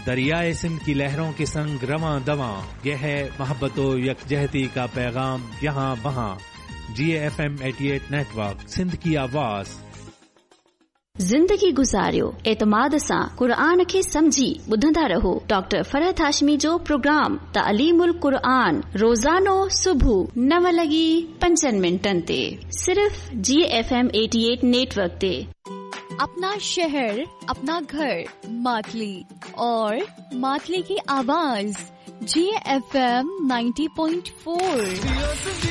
दरियाए सिंध की लहरों के संग रवां दवां, यह है मोहब्बतो यकजहती का पैगाम यहाँ वहाँ। GFM 88 नेटवर्क, सिंध की आवाज। ज़िंदगी गुज़ारियो एतमाद सां क़ुरान खे समझी ॿुधंदा रहो डॉक्टर फरहत हाशमी जो प्रोग्राम तालीमुल क़ुरान रोज़ानो सुबुह 9:05 ते सिर्फ GFM 88 नेटवर्क ते। अपना शहर, अपना घर, मातली और मातली की आवाज GFM 90.4।